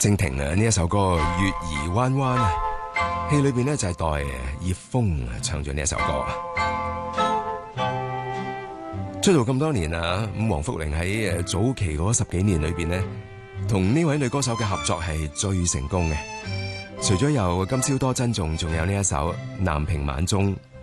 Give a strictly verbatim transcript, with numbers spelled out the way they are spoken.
靜婷啊，呢一首歌《月兒彎彎》啊，戲裏邊呢就係代葉楓唱咗呢一首歌。出道咁多年啊，咁黃福玲喺誒早期嗰十幾年裏邊呢，同呢位女歌手嘅合作係最成功嘅。除咗有今宵多珍重，仲有呢一首《南屏晚鐘》